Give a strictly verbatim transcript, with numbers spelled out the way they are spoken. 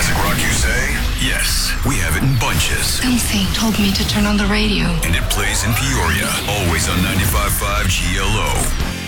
Classic rock, you say? Yes, we have it in bunches. Something told me to turn on the radio. And it plays in Peoria, always on ninety-five point five G L O.